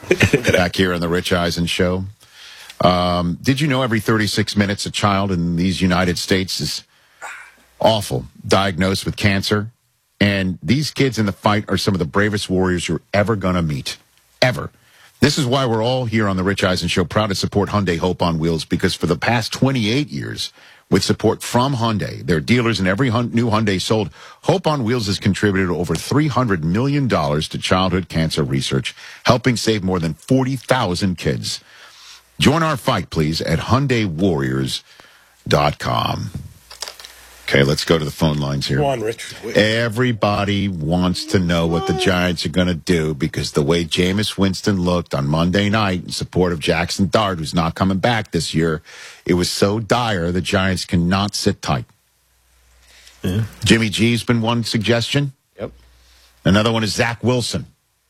Back here on the Rich Eisen Show. Did you know every 36 minutes a child in these United States is diagnosed with cancer? And these kids in the fight are some of the bravest warriors you're ever going to meet. Ever. This is why we're all here on the Rich Eisen Show, proud to support Hyundai Hope on Wheels, because for the past 28 years, with support from Hyundai, their dealers and every new Hyundai sold, Hope on Wheels has contributed over $300 million to childhood cancer research, helping save more than 40,000 kids. Join our fight, please, at HyundaiWarriors.com. Okay, let's go to the phone lines here. Go on, Rich. Everybody wants to know what the Giants are going to do, because the way Jameis Winston looked on Monday night in support of Jackson Dart, who's not coming back this year, it was so dire the Giants cannot sit tight. Yeah. Jimmy G's been one suggestion. Yep. Another one is Zach Wilson.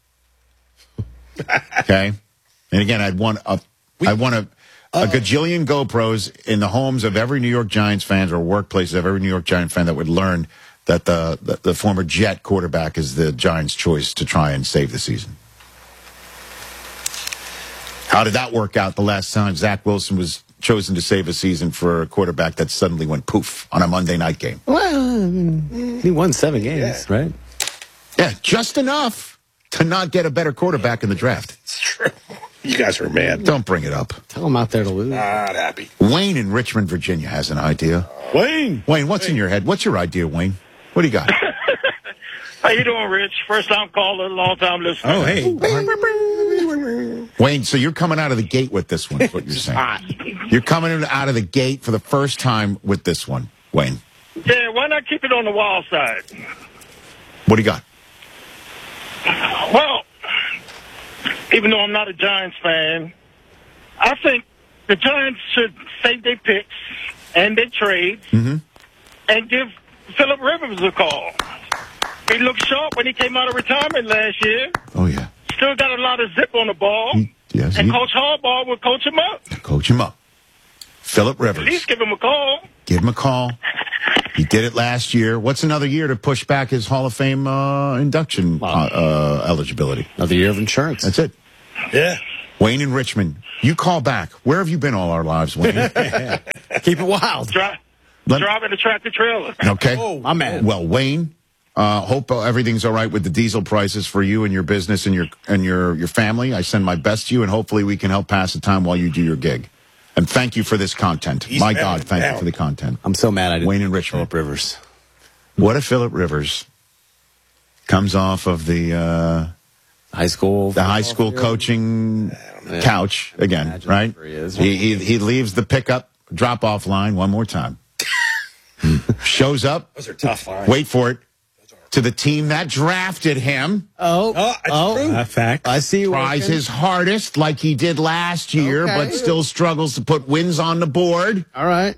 Okay? And again, I'd want a gajillion GoPros in the homes of every New York Giants fan, or workplaces of every New York Giant fan, that would learn that the former Jet quarterback is the Giants' choice to try and save the season. How did that work out the last time Zach Wilson was chosen to save a season for a quarterback that suddenly went poof on a Monday night game? Well, he won 7 games, right? Yeah, just enough to not get a better quarterback in the draft. It's true. You guys are mad. Don't bring it up. Tell him out there to lose. Not happy. Wayne in Richmond, Virginia has an idea. Wayne, what's in your head? What's your idea, Wayne? What do you got? How you doing, Rich? First time caller, long time listener. Oh, hey. Wayne, so you're coming out of the gate with this one, is what you're saying. You're coming out of the gate for the first time with this one, Wayne. Yeah, why not keep it on the wild side? What do you got? Well, even though I'm not a Giants fan, I think the Giants should save their picks and their trades and give Phillip Rivers a call. He looked sharp when he came out of retirement last year. Oh, yeah. Still got a lot of zip on the ball. And Coach Harbaugh will coach him up. Coach him up. Phillip Rivers. At least give him a call. Give him a call. He did it last year. What's another year to push back his Hall of Fame induction eligibility? Another year of insurance. That's it. Yeah. Wayne in Richmond, you call back. Where have you been all our lives, Wayne? Keep it wild. Driving a tractor trailer. Okay. Oh, my man. Well, Wayne, hope everything's all right with the diesel prices for you and your business and your family. I send my best to you, and hopefully we can help pass the time while you do your gig. And thank you for this content. My God, thank you for the content. I'm so mad I didn't. Wayne in Richmond. Phillip Rivers. What if Phillip Rivers comes off of the high school coaching couch again, right? He leaves the pickup drop-off line one more time. Shows up. Those are tough lines. Wait for it. To the team that drafted him. Fact. I see. Tries his hardest like he did last year, but still struggles to put wins on the board. All right.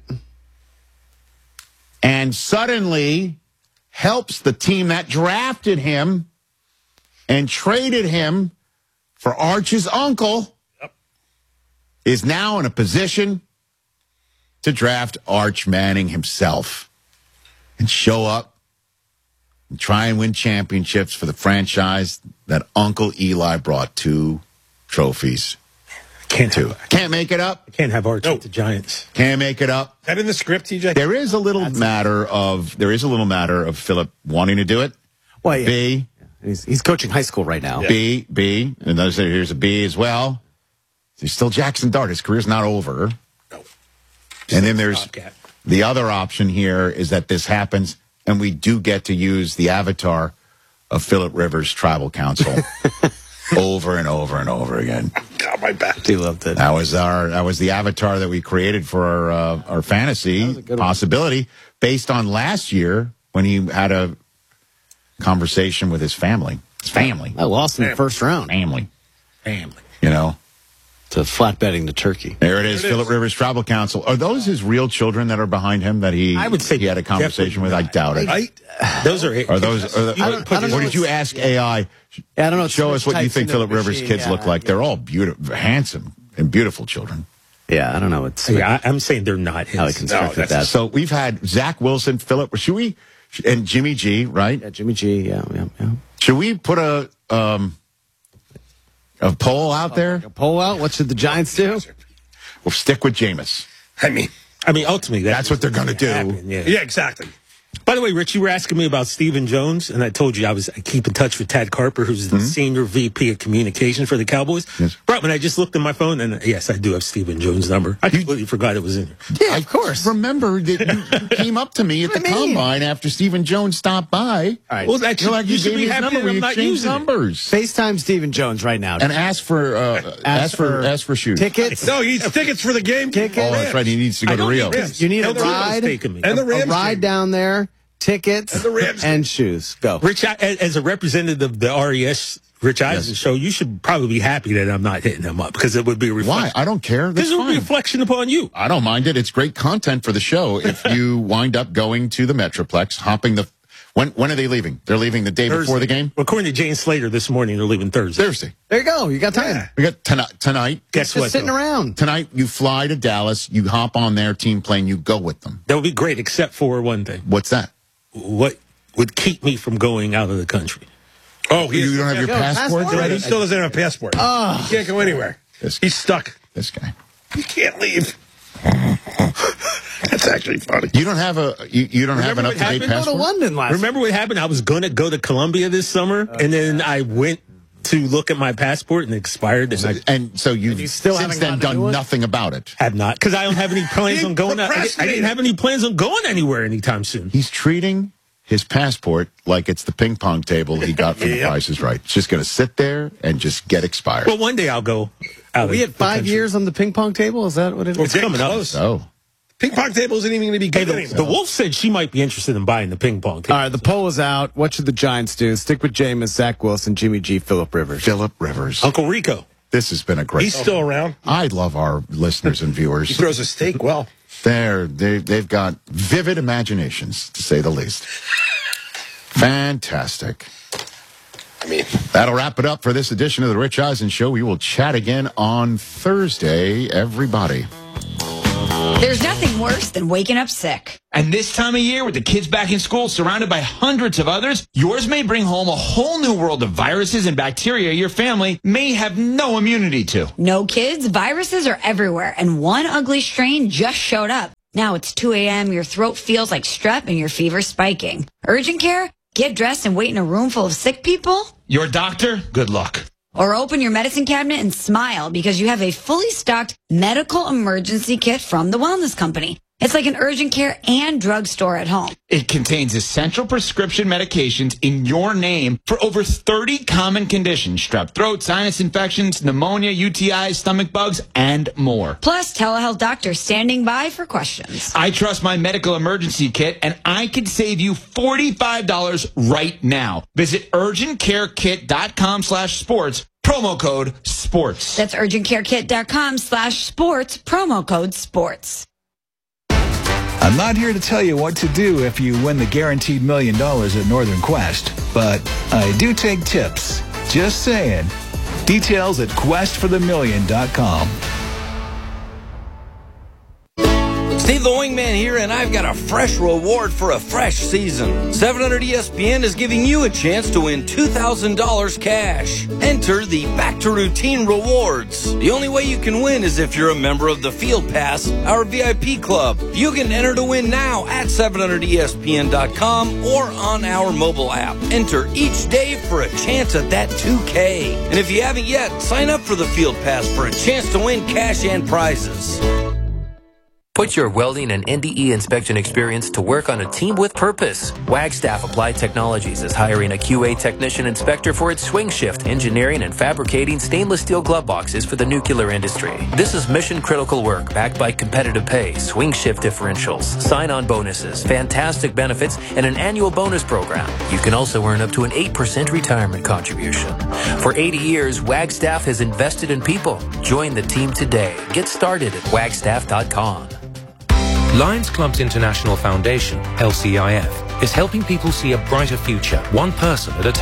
And suddenly helps the team that drafted him and traded him for Arch's uncle. Yep. Is now in a position to draft Arch Manning himself and show up and try and win championships for the franchise that Uncle Eli brought 2 trophies. Can't make it up. Can't have Arch with the Giants. Can't make it up. Is that in the script, TJ? There is a little matter of Phillip wanting to do it. Well, yeah. B. He's coaching high school right now. Yeah. B. And here's a B as well. He's still Jackson Dart. His career's not over. No. And then there's the other option here is that this happens and we do get to use the avatar of Phillip Rivers' tribal council over and over and over again. God, my back. He loved it. That was the avatar that we created for our fantasy possibility based on last year when he had a conversation with his family. His family. I lost in the first round. Family. You know. To flat betting to Turkey. There it is, Phillip Rivers Tribal Council. Are those his real children that are behind him that he had a conversation with? I doubt it. Those are those. Or did you ask AI? I don't know. Show us what you think Phillip Rivers' kids look like. They're all beautiful, handsome, and beautiful children. Yeah, I don't know. I'm saying they're not his. How he constructed that. So we've had Zach Wilson, Phillip. Should we? And Jimmy G, right? Yeah, Jimmy G. Yeah. Should we put a A poll out there? A poll out. What should the Giants do? We'll stick with Jameis. I mean, ultimately, That's what they're going to do. happen, yeah. yeah, exactly. By the way, Rich, you were asking me about Stephen Jones, and I told you I keep in touch with Tad Carper, who's the senior VP of communications for the Cowboys. Yes. Brotman, I just looked at my phone, and yes, I do have Stephen Jones' number. I completely forgot it was in there. Yeah, of course. Remember that you came up to me at the combine after Stephen Jones stopped by. All right. Well, that You're like, you you should gave be me his happy number. that We I'm not exchanged using it. numbers. FaceTime Stephen Jones right now. And ask for shoes. Tickets. No, he needs tickets for the game. Tickets. Oh, that's right. He needs to go I to don't Rio. need this. You need a And the Rams ride. taking me. And the Rams a ride game. down there, tickets, And the Rams and shoes. Go. Rich, as a representative of the RES Rich Eisen show, you should probably be happy that I'm not hitting them up because it would be a reflection. Why? I don't care. That's Because it would be a fine. reflection upon you. I don't mind it. It's great content for the show. If you wind up going to the Metroplex, hopping the... When are they leaving? They're leaving the day before the game? According to Jane Slater this morning, they're leaving Thursday. Thursday. There you go. You got time. We got tonight. Guess Just what? sitting though? around. Tonight, you fly to Dallas. You hop on their team plane. You go with them. That would be great, except for one thing. What's that? What would keep me from going out of the country? Oh, You don't have your passport passport? ready? He still doesn't have a passport. He can't go anywhere. He's stuck. This guy. He can't leave. That's actually funny. You don't have you don't have an Remember what up-to-date happened? Go to passport? London last. Remember what happened? I was going to go to Colombia this summer, and then I went to look at my passport and it expired. And I And so you've you still since haven't then gotten a new done one? nothing about it. have not, because I don't have any plans on going out. I procrastinated. didn't have any plans on going anywhere anytime soon. He's treating his passport like it's the ping pong table he got from The Yep. Price is Right. It's just going to sit there and just get expired. Well, one day I'll go out. We of had the 5 country. years on the ping pong table. Is that what it is? It's coming up. Close. Oh. Ping pong table isn't even going to be Hey, good the anymore. Wolf said she might be interested in buying the ping pong table. All right, the poll is out. What should the Giants do? Stick with Jameis, Zach Wilson, Jimmy G, Phillip Rivers. Phillip Rivers. Uncle Rico. This has been a great... He's still around. I love our listeners and He viewers. throws a steak well. They've got vivid imaginations, to say the least. Fantastic. I mean, That'll wrap it up for this edition of the Rich Eisen Show. We will chat again on Thursday, everybody. There's nothing worse than waking up sick. And this time of year, with the kids back in school, surrounded by hundreds of others, yours may bring home a whole new world of viruses and bacteria your family may have no immunity to. No kids, viruses are everywhere, and one ugly strain just showed up. Now it's 2 a.m., your throat feels like strep, and your fever's spiking. Urgent care? Get dressed and wait in a room full of sick people? Your doctor? Good luck. Or open your medicine cabinet and smile because you have a fully stocked medical emergency kit from the Wellness Company. It's like an urgent care and drugstore at home. It contains essential prescription medications in your name for over 30 common conditions: strep throat, sinus infections, pneumonia, UTIs, stomach bugs, and more. Plus, telehealth doctors standing by for questions. I trust my medical emergency kit, and I could save you $45 right now. Visit urgentcarekit.com/sports, promo code SPORTS. That's urgentcarekit.com/sports, promo code SPORTS. I'm not here to tell you what to do if you win the guaranteed $1 million at Northern Quest, but I do take tips. Just saying. Details at questforthemillion.com. Steve the Wingman here, and I've got a fresh reward for a fresh season. 700 ESPN is giving you a chance to win $2,000 cash. Enter the Back to Routine Rewards. The only way you can win is if you're a member of the Field Pass, our VIP club. You can enter to win now at 700ESPN.com or on our mobile app. Enter each day for a chance at that $2K. And if you haven't yet, sign up for the Field Pass for a chance to win cash and prizes. Put your welding and NDE inspection experience to work on a team with purpose. Wagstaff Applied Technologies is hiring a QA technician inspector for its swing shift, engineering and fabricating stainless steel glove boxes for the nuclear industry. This is mission critical work backed by competitive pay, swing shift differentials, sign-on bonuses, fantastic benefits, and an annual bonus program. You can also earn up to an 8% retirement contribution. For 80 years, Wagstaff has invested in people. Join the team today. Get started at wagstaff.com. Lions Clubs International Foundation, LCIF, is helping people see a brighter future, one person at a time.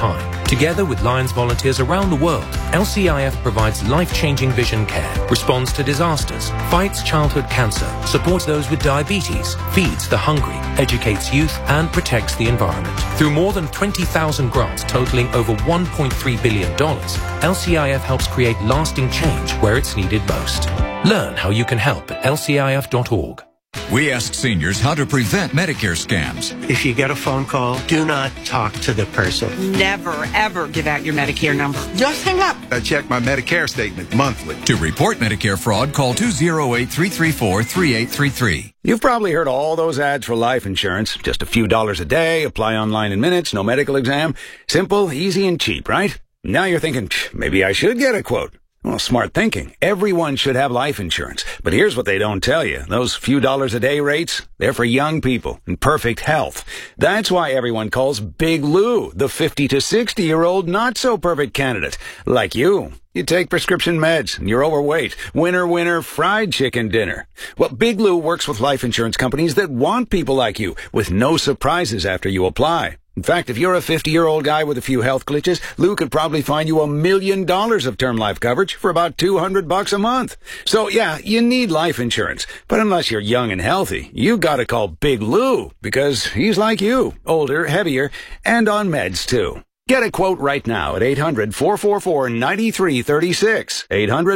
Together with Lions volunteers around the world, LCIF provides life-changing vision care, responds to disasters, fights childhood cancer, supports those with diabetes, feeds the hungry, educates youth, and protects the environment. Through more than 20,000 grants totaling over $1.3 billion, LCIF helps create lasting change where it's needed most. Learn how you can help at lcif.org. We asked seniors how to prevent Medicare scams. If you get a phone call, do not talk to the person. Never, ever give out your Medicare number. Just hang up. I check my Medicare statement monthly. To report Medicare fraud, call 208-334-3833. You've probably heard all those ads for life insurance. Just a few dollars a day, apply online in minutes, no medical exam. Simple, easy, and cheap, right? Now you're thinking, maybe I should get a quote. Well, smart thinking. Everyone should have life insurance. But here's what they don't tell you. Those few dollars a day rates, they're for young people in perfect health. That's why everyone calls Big Lou the 50 to 60-year-old not-so-perfect candidate. Like you. You take prescription meds, and you're overweight. Winner, fried chicken dinner. Well, Big Lou works with life insurance companies that want people like you, with no surprises after you apply. In fact, if you're a 50-year-old guy with a few health glitches, Lou could probably find you $1 million of term life coverage for about $200 a month. So, yeah, you need life insurance. But unless you're young and healthy, you gotta call Big Lou, because he's like you, older, heavier, and on meds, too. Get a quote right now at 800-444-9336.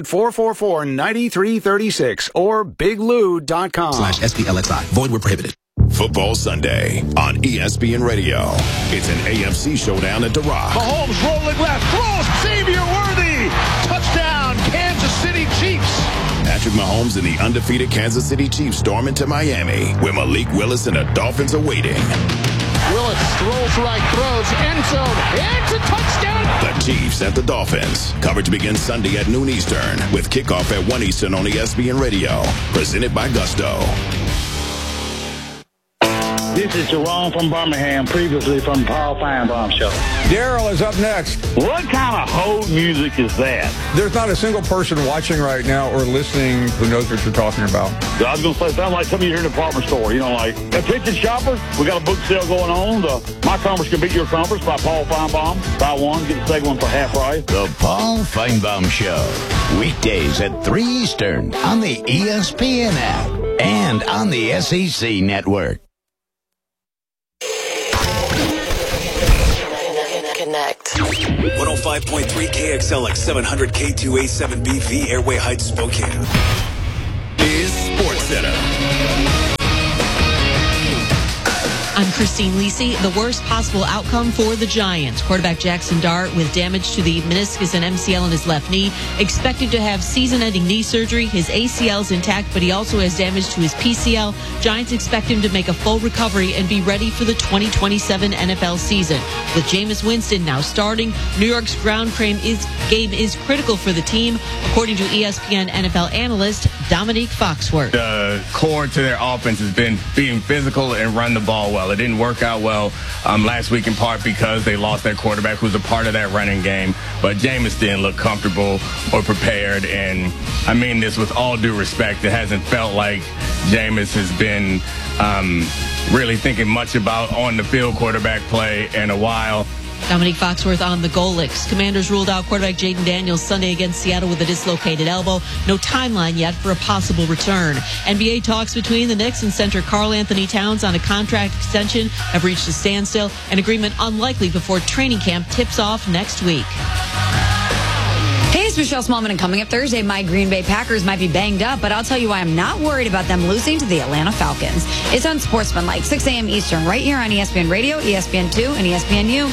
800-444-9336 or biglou.com/SPLXI. Void where prohibited. Football Sunday on ESPN Radio. It's an AFC showdown at The Rock. Mahomes rolling left, throws, Xavier Worthy, touchdown, Kansas City Chiefs. Patrick Mahomes and the undefeated Kansas City Chiefs storm into Miami, where Malik Willis and the Dolphins are waiting. Willis throws right, throws, end zone, it's a touchdown. The Chiefs at the Dolphins. Coverage begins Sunday at noon Eastern, with kickoff at 1 Eastern on ESPN Radio. Presented by Gusto. This is Jerome from Birmingham, previously from Paul Feinbaum Show. Daryl is up next. What kind of hold music is that? There's not a single person watching right now or listening who knows what you're talking about. I was going to say, it sounds like some of you here in the department store. You know, like, attention shoppers, we got a book sale going on. My Conference Can Beat Your Conference by Paul Feinbaum. Buy one, get the second one for half price. The Paul Feinbaum Show. Weekdays at 3 Eastern on the ESPN app and on the SEC network. Connect. 105.3 KXLX 700 K2A7BV Airway Heights Spokane is Sports Center. I'm Christine Lisi. The worst possible outcome for the Giants. Quarterback Jackson Dart with damage to the meniscus and MCL in his left knee. Expected to have season-ending knee surgery. His ACL is intact, but he also has damage to his PCL. Giants expect him to make a full recovery and be ready for the 2027 NFL season. With Jameis Winston now starting, New York's ground game is critical for the team, according to ESPN NFL analyst Dominique Foxworth. The core to their offense has been being physical and run the ball well. It didn't work out well last week in part because they lost their quarterback who was a part of that running game. But Jameis didn't look comfortable or prepared. And I mean this with all due respect. It hasn't felt like Jameis has been really thinking much about on-the-field quarterback play in a while. Dominique Foxworth on the Golics. Commanders ruled out quarterback Jaden Daniels Sunday against Seattle with a dislocated elbow. No timeline yet for a possible return. NBA talks between the Knicks and center Karl Anthony Towns on a contract extension have reached a standstill. An agreement unlikely before training camp tips off next week. Hey, it's Michelle Smallman, and coming up Thursday, my Green Bay Packers might be banged up, but I'll tell you why I'm not worried about them losing to the Atlanta Falcons. It's on Sportsmanlike, 6 a.m. Eastern, right here on ESPN Radio, ESPN2, and ESPNU.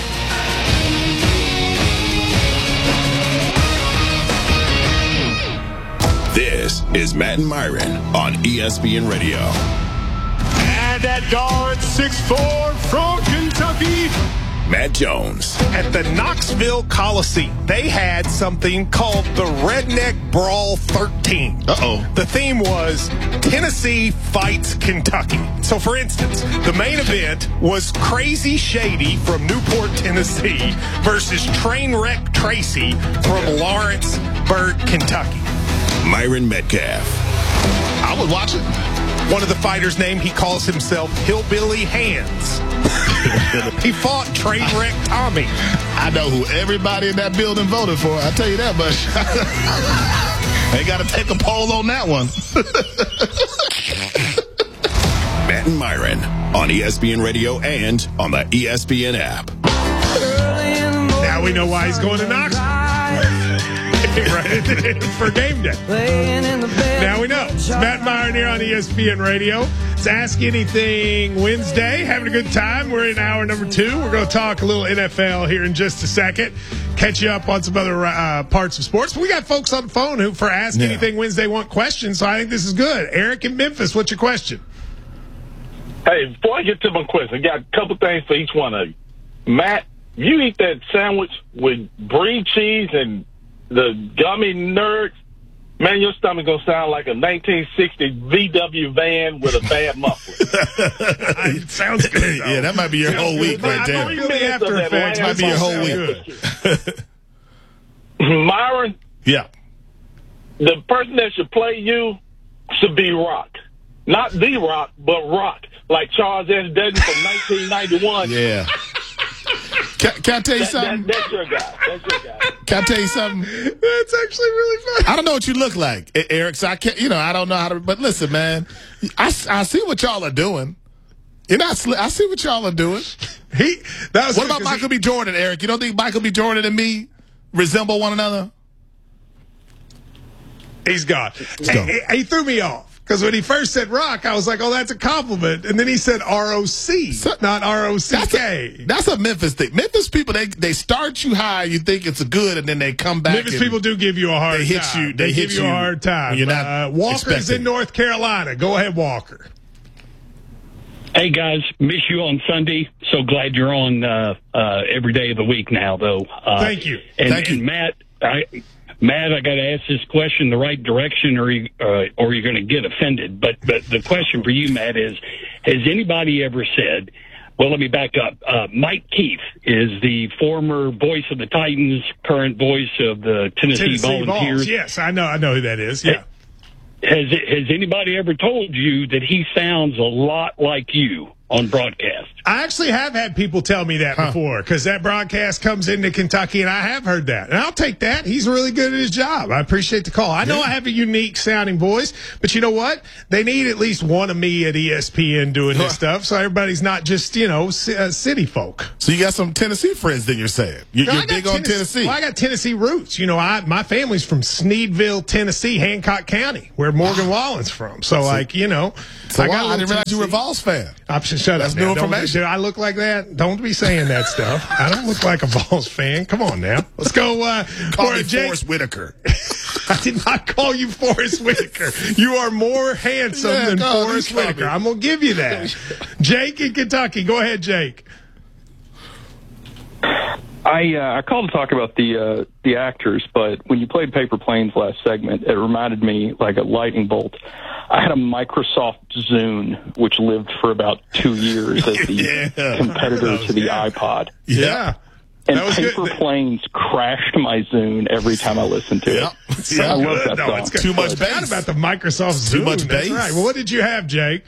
This is Matt and Myron on ESPN Radio. And at guard 6'4" from Kentucky, Matt Jones. At the Knoxville Coliseum, they had something called the Redneck Brawl 13. The theme was Tennessee fights Kentucky. So, for instance, the main event was Crazy Shady from Newport, Tennessee versus Trainwreck Tracy from Lawrenceburg, Kentucky. Myron Metcalf. I would watch it. One of the fighters' name, he calls himself Hillbilly Hands. He fought Trainwreck Tommy. I know who everybody in that building voted for. I'll tell you that much. They got to take a poll on that one. Matt and Myron on ESPN Radio and on the ESPN app. Now we know why he's going to Knoxville. Right? For game day. Now we know. It's Matt Myron here on ESPN Radio. It's Ask Anything Wednesday. Having a good time. We're in hour number 2. We're going to talk a little NFL here in just a second. Catch you up on some other parts of sports. But we got folks on the phone who, for Ask Anything Wednesday, want questions. So I think this is good. Eric in Memphis, what's your question? Hey, before I get to my question, I got a couple things for each one of you. Matt, you eat that sandwich with brie cheese and the gummy nerds, man, your stomach going to sound like a 1960 VW van with a bad muffler. It sounds good, though. Yeah, that might be your whole week right there. I feel the after effects. Might be your whole week. Myron? Yeah. The person that should play you should be Rock. Not The Rock, but Rock. Like Charles S. Dutton from 1991. Yeah. Can I tell you something? That's your guy. Can I tell you something? That's actually really funny. I don't know what you look like, Eric. So I can't. I don't know how to. But listen, man, I see what y'all are doing. I see what y'all are doing. What about Michael B. Jordan, Eric? You don't think Michael B. Jordan and me resemble one another? He's gone. He threw me off. Because when he first said Rock, I was like, oh, that's a compliment. And then he said ROC, not ROCK. That's a Memphis thing. Memphis people, they start you high, you think it's a good, and then they come back. Memphis people do give you a hard time. They give you a hard time. You're not Walker's in North Carolina. Go ahead, Walker. Hey, guys. Miss you on Sunday. So glad you're on every day of the week now, though. Thank you. Thank you. Matt, I got to ask this question the right direction, or you're going to get offended. But the question for you, Matt, is: has anybody ever said? Well, let me back up. Mike Keith is the former voice of the Titans, current voice of the Tennessee Volunteers. Vols. Yes, I know who that is. Yeah. Has anybody ever told you that he sounds a lot like you on broadcast? I actually have had people tell me that before, because that broadcast comes into Kentucky, and I have heard that. And I'll take that. He's really good at his job. I appreciate the call. I know I have a unique sounding voice, but you know what? They need at least one of me at ESPN doing this stuff, so everybody's not just, city folk. So you got some Tennessee friends, then you're saying? You're big on Tennessee. Well, I got Tennessee roots. my family's from Sneedville, Tennessee, Hancock County, where Morgan Wallen's from. So I didn't realize you were a Vols fan. Shut That's up. new information. Do I look like that? Don't be saying that stuff. I don't look like a Vols fan. Come on now. Let's go. Call me Forrest Whitaker. I did not call you Forrest Whitaker. You are more handsome than Forrest Whitaker. I'm going to give you that. Jake in Kentucky. Go ahead, Jake. I called to talk about the actors, but when you played Paper Planes last segment, it reminded me like a lightning bolt. I had a Microsoft Zune, which lived for about 2 years as the competitor to the iPod. Yeah. And Paper Planes crashed my Zune every time I listened to it. I love that song. It's too much bass. Not about the Microsoft Zune. Too much bass. That's right. Well, what did you have, Jake?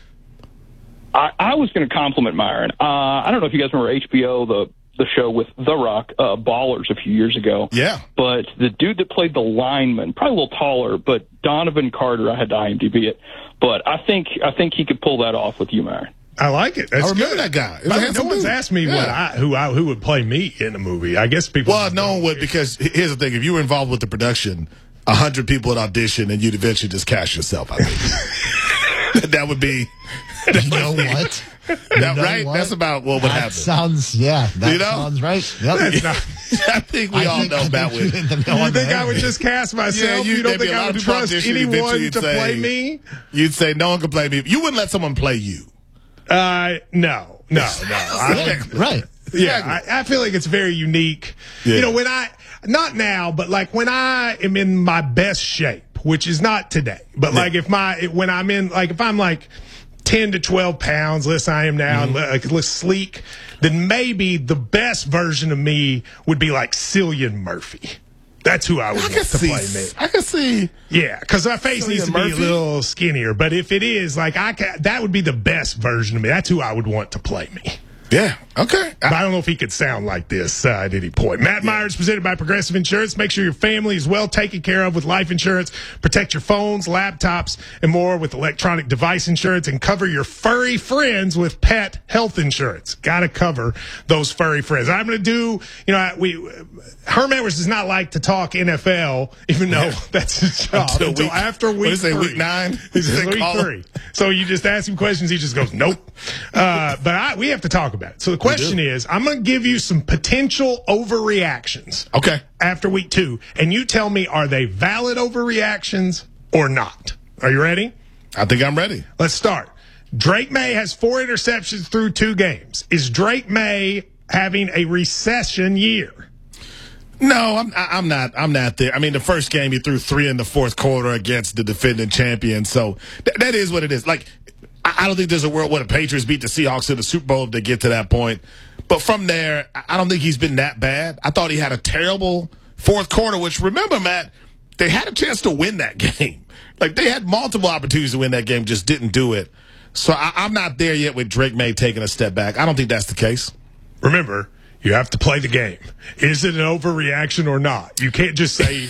I was going to compliment Myron. I don't know if you guys remember HBO, the show with The Rock, Ballers, a few years ago. Yeah. But the dude that played the lineman, probably a little taller, but Donovan Carter, I had to IMDb it. But I think he could pull that off with you, Myron. I like it. That's I remember good. that guy. No one's asked me who would play me in a movie. I guess people. Well, no one would, because here's the thing: if you were involved with the production, 100 people would audition, and you'd eventually just cast yourself. I think that would be. You know what? Right? That's about what would happen. Sounds right. Yep. I think we all know Matt would. You think I would just cast myself? You don't think I would trust anyone to play me? You'd say no one can play me. You wouldn't let someone play you. No. Right. Yeah, I feel like it's very unique. Yeah. When not now, but like when I am in my best shape, which is not today, but like if I'm like 10 to 12 pounds less I am now, and look sleek, then maybe the best version of me would be like Cillian Murphy. That's who I would want to play me. I can see. Yeah, because my face needs to be a little skinnier. But if it is, that would be the best version of me. That's who I would want to play me. Yeah, okay. But I don't know if he could sound like this at any point. Matt Myers, presented by Progressive Insurance. Make sure your family is well taken care of with life insurance. Protect your phones, laptops, and more with electronic device insurance, and cover your furry friends with pet health insurance. Got to cover those furry friends. I'm going to do, Herm Edwards does not like to talk NFL, even though that's his job until after week 3. Week 9? Week 3. So you just ask him questions, he just goes, nope. But we have to talk about it. So the question is, I'm going to give you some potential overreactions. Okay. After week 2, and you tell me, are they valid overreactions or not? Are you ready? I think I'm ready. Let's start. Drake May has 4 interceptions through 2 games. Is Drake May having a recession year? No, I'm not. I'm not there. I mean, the first game he threw 3 in the fourth quarter against the defending champion. So that is what it is. Like, I don't think there's a world where the Patriots beat the Seahawks in the Super Bowl if they get to that point. But from there, I don't think he's been that bad. I thought he had a terrible fourth quarter, which, remember, Matt, they had a chance to win that game. Like, they had multiple opportunities to win that game, just didn't do it. So I'm not there yet with Drake May taking a step back. I don't think that's the case. Remember, you have to play the game. Is it an overreaction or not? You can't just say...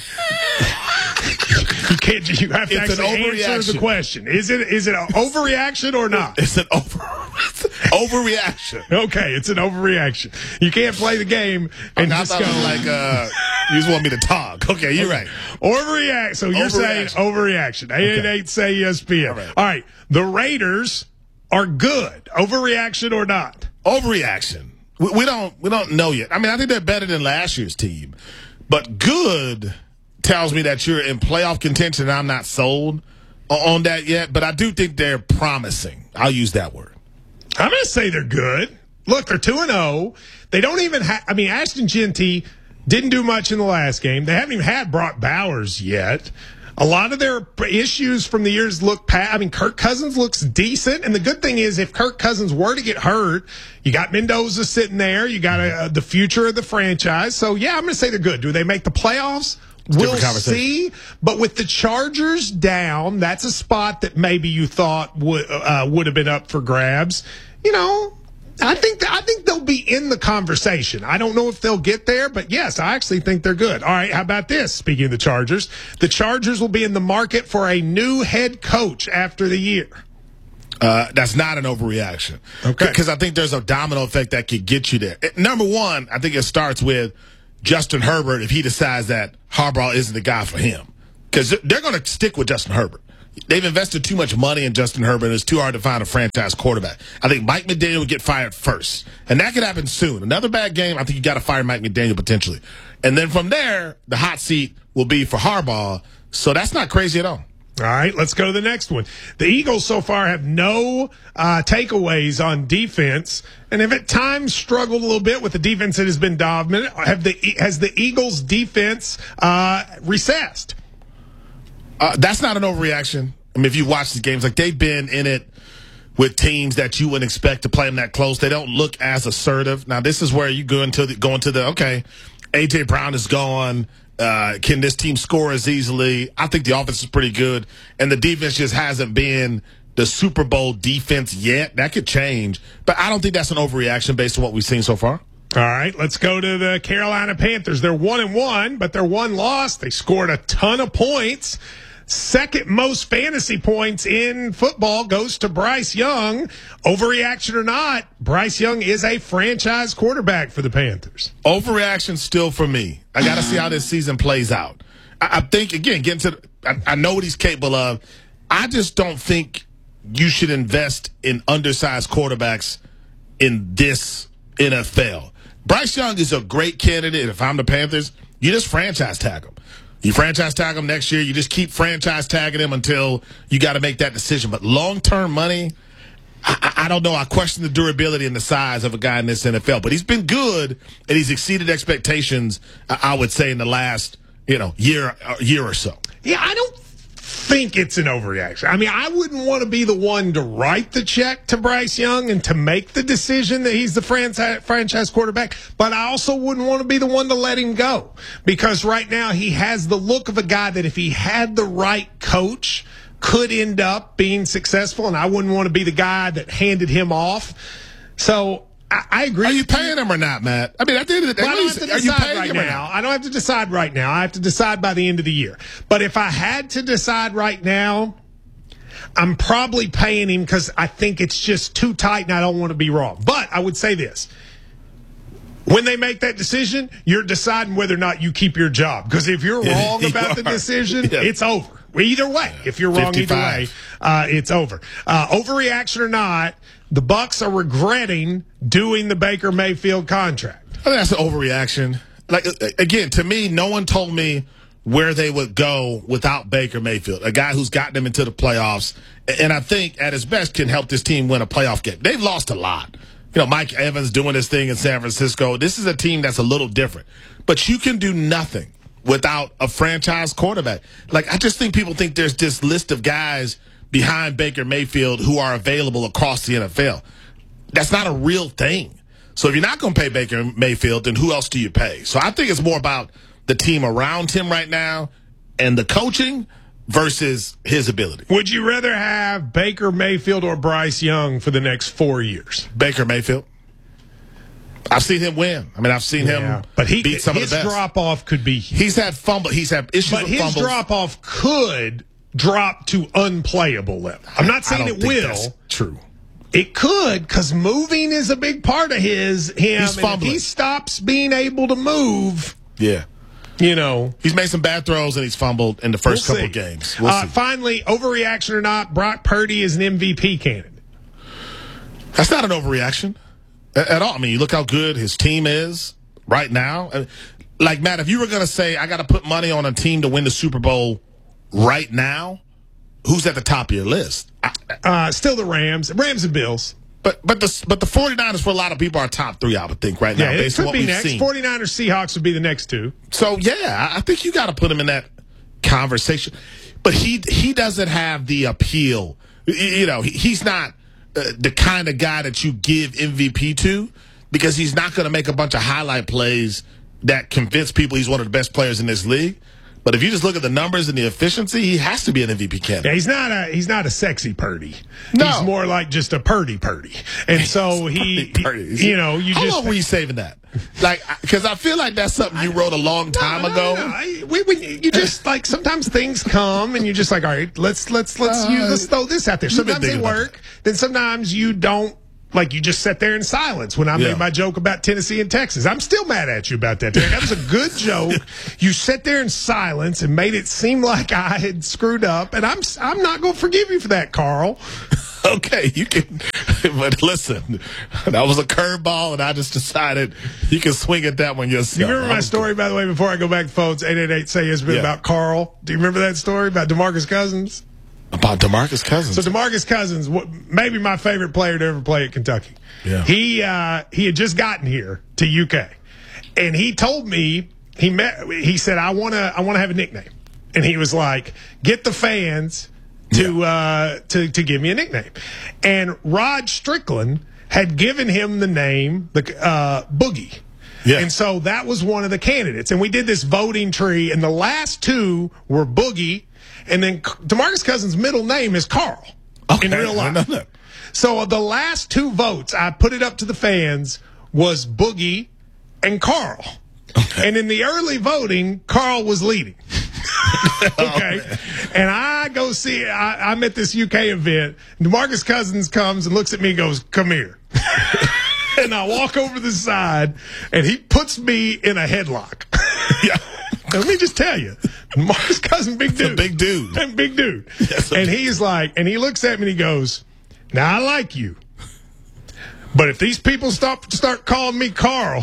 You have to actually answer the question. Is it an overreaction or not? It's an overreaction. Okay, it's an overreaction. You can't play the game and just go like you just want me to talk. Okay, you're right. Overreact. So you're saying overreaction. 888 say ESPN. All right. The Raiders are good. Overreaction or not? Overreaction. We don't know yet. I mean, I think they're better than last year's team, but good tells me that you're in playoff contention, and I'm not sold on that yet, but I do think they're promising. I'll use that word. I'm going to say they're good. Look, they're 2-0. They don't even Ashton Genty didn't do much in the last game. They haven't even had Brock Bowers yet. A lot of their issues from the years look past. Kirk Cousins looks decent, and the good thing is if Kirk Cousins were to get hurt, you got Mendoza sitting there. You got the future of the franchise. So, yeah, I'm going to say they're good. Do they make the playoffs? We'll see, but with the Chargers down, that's a spot that maybe you thought would have been up for grabs. I think they'll be in the conversation. I don't know if they'll get there, but yes, I actually think they're good. All right, how about this? Speaking of the Chargers will be in the market for a new head coach after the year. That's not an overreaction. Okay. Because I think there's a domino effect that could get you there. Number one, I think it starts with Justin Herbert if he decides that Harbaugh isn't the guy for him. Because they're going to stick with Justin Herbert. They've invested too much money in Justin Herbert. It's too hard to find a franchise quarterback. I think Mike McDaniel will get fired first. And that could happen soon. Another bad game, I think you got to fire Mike McDaniel potentially. And then from there, the hot seat will be for Harbaugh. So that's not crazy at all. All right, let's go to the next one. The Eagles so far have no takeaways on defense, and have at times struggled a little bit with the defense that has been dominant. Has the Eagles' defense recessed? That's not an overreaction. I mean, if you watch the games, like they've been in it with teams that you wouldn't expect to play them that close. They don't look as assertive. Now, this is where you go into the okay, A.J. Brown is gone. Can this team score as easily? I think the offense is pretty good, and the defense just hasn't been the Super Bowl defense yet. That could change, but I don't think that's an overreaction based on what we've seen so far. All right, let's go to the Carolina Panthers. They're 1-1, but they're one loss. They scored a ton of points. Second most fantasy points in football goes to Bryce Young. Overreaction or not, Bryce Young is a franchise quarterback for the Panthers. Overreaction still for me. I got to see how this season plays out. I think, again, I know what he's capable of. I just don't think you should invest in undersized quarterbacks in this NFL. Bryce Young is a great candidate. If I'm the Panthers, you just franchise tag him. You franchise tag him next year. You just keep franchise tagging him until you got to make that decision. But long-term money, I don't know. I question the durability and the size of a guy in this NFL. But he's been good, and he's exceeded expectations, I would say, in the last year or so. Yeah, I don't think it's an overreaction. I mean, I wouldn't want to be the one to write the check to Bryce Young and to make the decision that he's the franchise quarterback, but I also wouldn't want to be the one to let him go, because right now he has the look of a guy that if he had the right coach could end up being successful, and I wouldn't want to be the guy that handed him off. So I agree. Are you paying him or not, Matt? I mean, at the end of the day, I don't have to decide right now. I don't have to decide right now. I have to decide by the end of the year. But if I had to decide right now, I'm probably paying him because I think it's just too tight and I don't want to be wrong. But I would say this. When they make that decision, you're deciding whether or not you keep your job. Because if you're wrong about the decision, it's over. Either way, if you're wrong 55. Either way, it's over. Overreaction or not, the Bucs are regretting doing the Baker Mayfield contract. I think that's an overreaction. Like, again, to me, no one told me where they would go without Baker Mayfield, a guy who's gotten them into the playoffs, and I think at his best can help this team win a playoff game. They've lost a lot. You know, Mike Evans doing this thing in San Francisco. This is a team that's a little different. But you can do nothing without a franchise quarterback. Like, I just think people think there's this list of guys behind Baker Mayfield who are available across the NFL. That's not a real thing. So if you're not going to pay Baker Mayfield, then who else do you pay? So I think it's more about the team around him right now and the coaching versus his ability. Would you rather have Baker Mayfield or Bryce Young for the next 4 years? Baker Mayfield. I've seen him win. I mean, I've seen him beat some of the best. His drop-off could be... He's had fumble. He's had issues with fumbles. But his drop-off could drop to unplayable level. I'm not saying it will. That's true. It could, because moving is a big part of him. He's fumbling. If he stops being able to move... Yeah. You know, he's made some bad throws and he's fumbled in the first couple of games. We'll see. Finally, overreaction or not, Brock Purdy is an MVP candidate. That's not an overreaction at all. I mean, you look how good his team is right now. Like, Matt, if you were going to say, I got to put money on a team to win the Super Bowl right now, who's at the top of your list? Still the Rams. Rams and Bills. But the 49ers for a lot of people are top three, I would think, right now. Yeah, based on what we've seen. 49ers, Seahawks would be the next two. So, yeah, I think you got to put him in that conversation. But he doesn't have the appeal. You know, he's not the kind of guy that you give MVP to because he's not going to make a bunch of highlight plays that convince people he's one of the best players in this league. But if you just look at the numbers and the efficiency, he has to be an MVP candidate. Yeah, he's not a sexy Purdy. No. He's more like just a Purdy. And so you know, How long were you saving that? Like, because I feel like that's something you wrote a long time ago. You just like sometimes things come and you're just like, all right, let's throw this out there. Sometimes they work, then sometimes you don't. Like, you just sat there in silence when I made my joke about Tennessee and Texas. I'm still mad at you about that. That was a good joke. You sat there in silence and made it seem like I had screwed up, and I'm not going to forgive you for that, Carl. Okay, you can. But listen, that was a curveball, and I just decided you can swing at that one yourself. You remember my story, by the way, before I go back to phones, 888-SAY-YES-BEEN about Carl? Do you remember that story about DeMarcus Cousins? About DeMarcus Cousins. So DeMarcus Cousins, maybe my favorite player to ever play at Kentucky. Yeah. He had just gotten here to UK, and he told me he said I want to have a nickname, and he was like, get the fans to give me a nickname, and Rod Strickland had given him the name Boogie. Yeah. And so that was one of the candidates, and we did this voting tree, and the last two were Boogie. And then DeMarcus Cousins' middle name is Carl in real life. So the last two votes, I put it up to the fans, was Boogie and Carl. Okay. And in the early voting, Carl was leading. Okay. And I go see, I'm at this UK event. DeMarcus Cousins comes and looks at me and goes, come here. And I walk over to the side, and he puts me in a headlock. Yeah. Let me just tell you, Marcus Cousins, big dude. Big dude. Big dude. Yes, and he's like, and he looks at me and he goes, now I like you. But if these people start calling me Carl,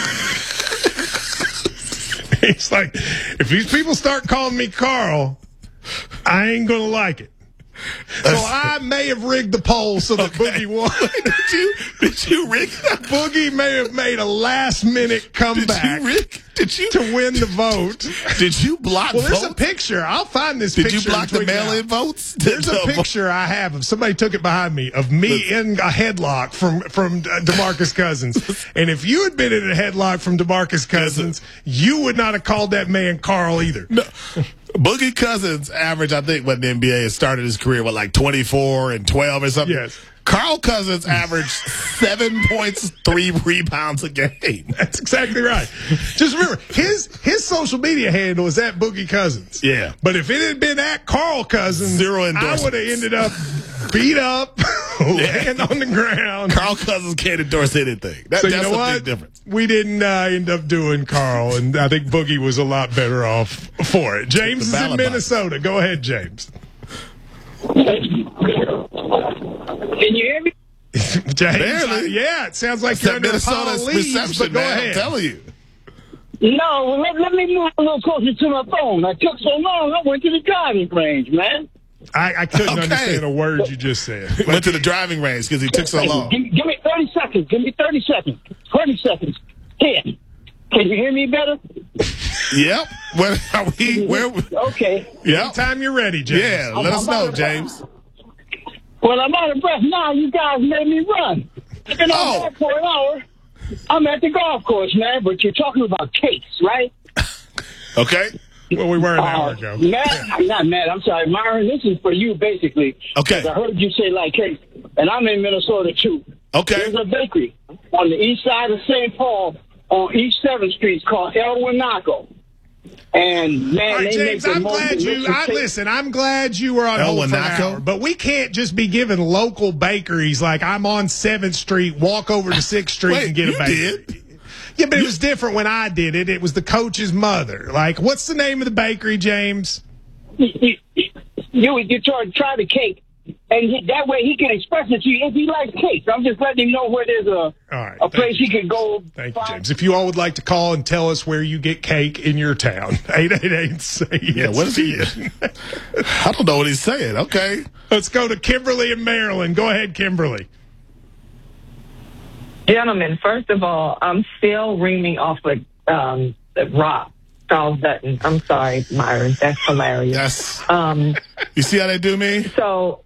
he's like, if these people start calling me Carl, I ain't going to like it. So I may have rigged the poll so that Boogie won. Did you rig that? Boogie may have made a last-minute comeback to win the vote. Did you block votes? Well, there's a picture. I'll find this picture. Did you block the mail-in votes? There's a picture I have of somebody took it behind me of me in a headlock from DeMarcus Cousins. And if you had been in a headlock from DeMarcus Cousins, you would not have called that man Carl either. No. Boogie Cousins average, I think, when the NBA has started his career, like 24 and 12 or something? Yes. Carl Cousins averaged 7 points, 3 rebounds a game. That's exactly right. Just remember, his social media handle is at Boogie Cousins. Yeah. But if it had been at Carl Cousins, Zero endorsements. I would have ended up beat up, laying on the ground. Carl Cousins can't endorse anything. That's you know a what? big difference. We didn't end up doing Carl, and I think Boogie was a lot better off for it. James is in Minnesota. Go ahead, James. Can you hear me? James, barely. Yeah, it sounds like you're under Minnesota's leaves, reception, but go man. ahead. I'm telling you. No, let me move a little closer to my phone. I took so long, I went to the driving range, man. I couldn't understand a word you just said. Went to the driving range because he took so long. Give me 30 seconds. Give me 30 seconds. 20 seconds. 10. Can you hear me better? Yep. Where are we? Okay. Yep. Anytime you're ready, James. Yeah, let us know, James. Well, I'm out of breath now. You guys made me run. I've been on that for an hour. I'm at the golf course, man, but you're talking about cakes, right? Okay. Well, we were an hour ago. Matt, I'm not mad. I'm sorry. Myron, this is for you, basically. Okay. I heard you say like cakes, and I'm in Minnesota, too. Okay. There's a bakery on the east side of St. Paul on East 7th Street called El Winaco. And, man, all right, they James, make the I'm most glad delicious cake. I'm glad you were on hold for an hour, but we can't just be giving local bakeries like I'm on 7th Street, walk over to 6th Street and get a bakery. Did. Yeah, but it was different when I did it. It was the coach's mother. Like, what's the name of the bakery, James? You try the cake, and that way he can express it to you if he likes cakes. I'm just letting him know where there's a place he can go. Thank you, James. If you all would like to call and tell us where you get cake in your town, 888-SAY-ESPN. Yeah, what is he? I don't know what he's saying. Okay. Let's go to Kimberly in Maryland. Go ahead, Kimberly. Gentlemen, first of all, I'm still reaming off of Rock, Charles Dutton. I'm sorry, Myron. That's hilarious. Yes. You see how they do me? So,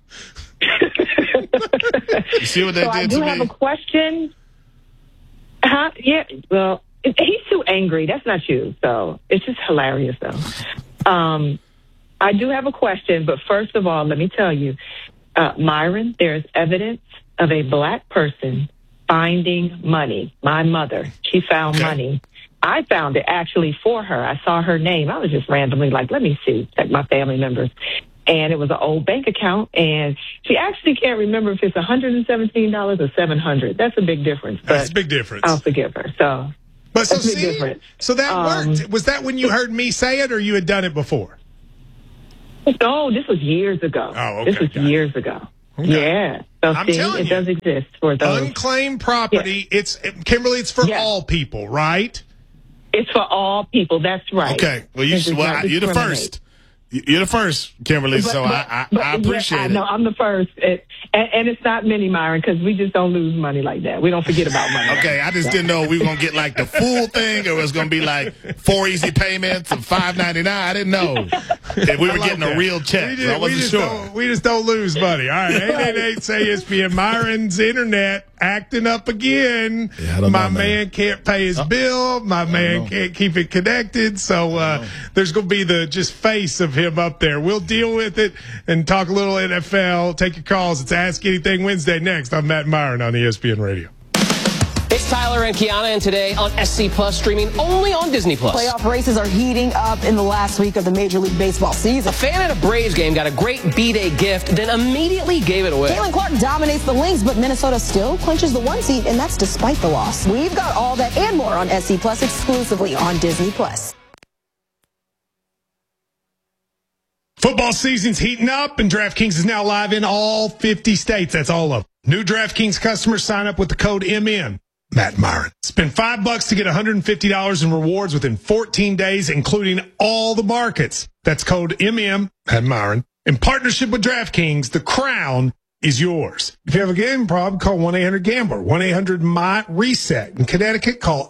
you see what they did to me? I do have a question. Yeah, well, he's too angry. That's not you. So it's just hilarious, though. I do have a question, but first of all, let me tell you, Myron, there's evidence of a black person finding money. My mother, she found money. I found it actually for her. I saw her name. I was just randomly like, let me see, check my family members. And it was an old bank account, and she actually can't remember if it's $117 or $700. That's a big difference. That's a big difference. I'll forgive her. So, but that's a big difference. So that worked. Was that when you heard me say it, or you had done it before? No, this was years ago. Oh, okay. This was years ago. Okay. Yeah. So I'm telling it does exist for those. Unclaimed property. Yeah. Kimberly, it's for all people, right? It's for all people. That's right. Okay. Well, you're the first. You're the first, Kimberly, so I appreciate it. No, I'm the first. And it's not many, Myron, because we just don't lose money like that. We don't forget about money. Okay, I just didn't know we were going to get like the full thing, or it was going to be like 4 easy payments of $5.99. I didn't know if we were getting a real check. I wasn't sure. We just don't lose money. All right, 888-SAY-ESPN. Myron's internet acting up again. Yeah, My man can't pay his bill. My man can't keep it connected. So there's going to be the just face of him up there. We'll deal with it and talk a little NFL. Take your calls. It's Ask Anything Wednesday next. I'm Matt Myron on ESPN Radio. It's Tyler and Kiana, and today on SC Plus, streaming only on Disney Plus. Playoff races are heating up in the last week of the Major League Baseball season. A fan at a Braves game got a great B-Day gift, then immediately gave it away. Caitlin Clark dominates the Lynx, but Minnesota still clinches the 1 seed, and that's despite the loss. We've got all that and more on SC Plus exclusively on Disney Plus. Football season's heating up, and DraftKings is now live in all 50 states. That's all of them. New DraftKings customers sign up with the code MM. Matt Myron. Spend $5 to get $150 in rewards within 14 days, including all the markets. That's code MM, Matt Myron. In partnership with DraftKings, the crown is yours. If you have a gambling problem, call 1-800-GAMBLER, 1-800-MY-RESET. In Connecticut, call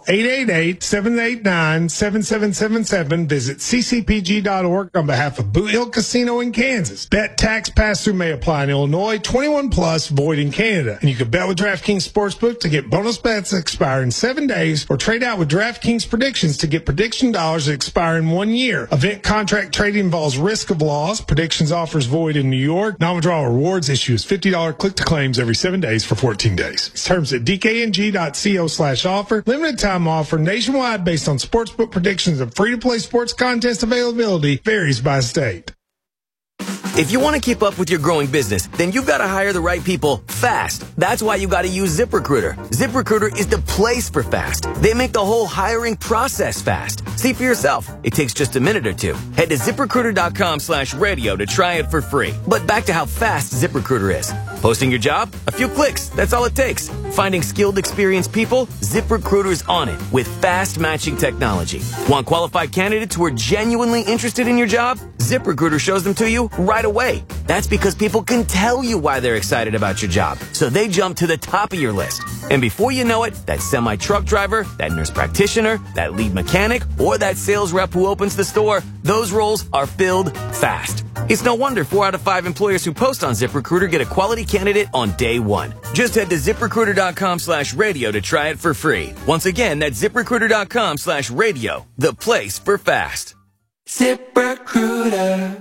888-789-7777. Visit ccpg.org on behalf of Boot Hill Casino in Kansas. Bet tax pass-through may apply in Illinois, 21 plus, void in Canada. And you can bet with DraftKings Sportsbook to get bonus bets that expire in 7 days, or trade out with DraftKings Predictions to get prediction dollars that expire in 1 year. Event contract trading involves risk of loss. Predictions offers void in New York. Non-withdrawal rewards issues 50 $50 click-to-claims every 7 days for 14 days. Terms at dkng.co/offer. Limited time offer nationwide based on sportsbook predictions and free-to-play sports contest availability varies by state. If you want to keep up with your growing business, then you've got to hire the right people fast. That's why you got to use ZipRecruiter. ZipRecruiter is the place for fast. They make the whole hiring process fast. See for yourself. It takes just a minute or two. Head to ZipRecruiter.com/radio to try it for free. But back to how fast ZipRecruiter is. Posting your job? A few clicks. That's all it takes. Finding skilled, experienced people? ZipRecruiter's on it with fast matching technology. Want qualified candidates who are genuinely interested in your job? ZipRecruiter shows them to you right away. That's because people can tell you why they're excited about your job. So they jump to the top of your list. And before you know it, that semi-truck driver, that nurse practitioner, that lead mechanic, or that sales rep who opens the store, those roles are filled fast. It's no wonder 4 out of 5 employers who post on ZipRecruiter get a quality candidate on day one. Just head to ZipRecruiter.com/radio to try it for free. Once again, that's ZipRecruiter.com/radio, the place for fast. ZipRecruiter.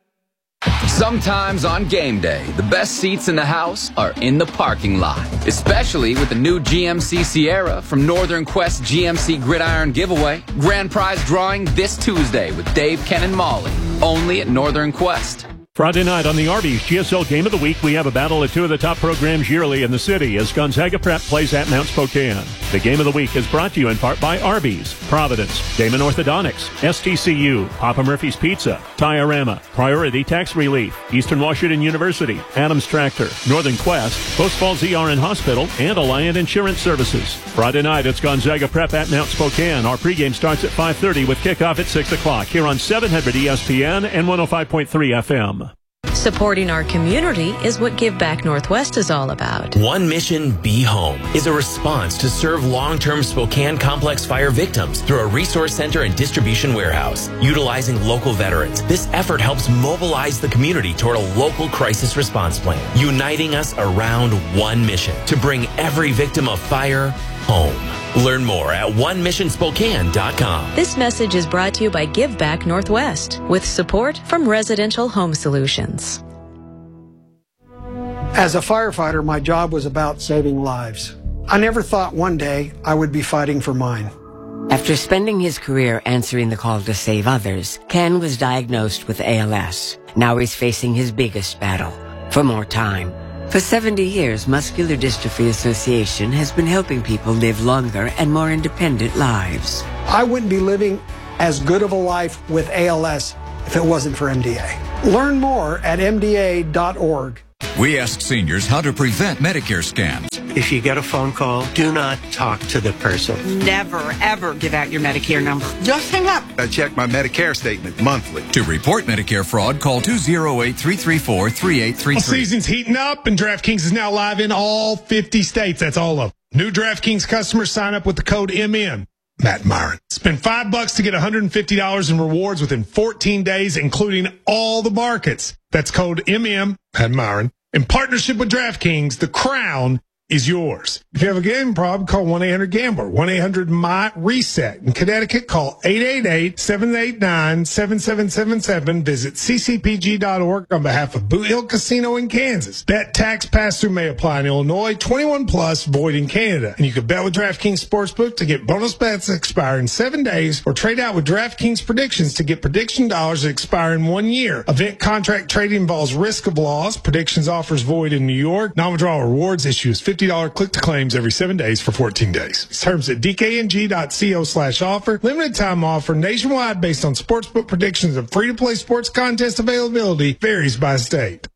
Sometimes on game day, the best seats in the house are in the parking lot. Especially with the new GMC Sierra from Northern Quest GMC Gridiron Giveaway. Grand prize drawing this Tuesday with Dave, Ken, and Molly. Only at Northern Quest. Friday night on the Arby's GSL Game of the Week, we have a battle of two of the top programs yearly in the city as Gonzaga Prep plays at Mount Spokane. The Game of the Week is brought to you in part by Arby's, Providence, Damon Orthodontics, STCU, Papa Murphy's Pizza, Tiorama, Priority Tax Relief, Eastern Washington University, Adams Tractor, Northern Quest, Post Falls ER and Hospital, and Alliant Insurance Services. Friday night, it's Gonzaga Prep at Mount Spokane. Our pregame starts at 5:30 with kickoff at 6 o'clock here on 700 ESPN and 105.3 FM. Supporting our community is what Give Back Northwest is all about. One Mission Be Home is a response to serve long-term Spokane complex fire victims through a resource center and distribution warehouse. Utilizing local veterans, this effort helps mobilize the community toward a local crisis response plan, uniting us around one mission to bring every victim of fire home. Learn more at onemissionspokane.com. This message is brought to you by Give Back Northwest with support from Residential Home Solutions. As a firefighter, my job was about saving lives. I never thought one day I would be fighting for mine. After spending his career answering the call to save others, Ken was diagnosed with ALS. Now he's facing his biggest battle, for more time. For 70 years, Muscular Dystrophy Association has been helping people live longer and more independent lives. I wouldn't be living as good of a life with ALS if it wasn't for MDA. Learn more at MDA.org. We asked seniors how to prevent Medicare scams. If you get a phone call, do not talk to the person. Never, ever give out your Medicare number. Just hang up. I check my Medicare statement monthly. To report Medicare fraud, call 208-334-3833. Season's heating up, and DraftKings is now live in all 50 states. That's all of them. New DraftKings customers sign up with the code MM. Matt Myron. Spend $5 to get $150 in rewards within 14 days, including all the markets. That's code MM, Matt Myron. In partnership with DraftKings, the crown is yours. If you have a gambling problem, call 1-800-GAMBLER, 1-800-MY-RESET. In Connecticut, call 888-789-7777. Visit ccpg.org on behalf of Boot Hill Casino in Kansas. Bet tax pass-through may apply in Illinois, 21 plus, void in Canada. And you can bet with DraftKings Sportsbook to get bonus bets that expire in 7 days, or trade out with DraftKings Predictions to get prediction dollars that expire in 1 year. Event contract trading involves risk of loss. Predictions offers void in New York. Non-withdrawal rewards issues $50 click-to-claims every 7 days for 14 days. Terms at dkng.co/offer. Limited time offer nationwide based on sportsbook predictions and free-to-play sports contest availability varies by state.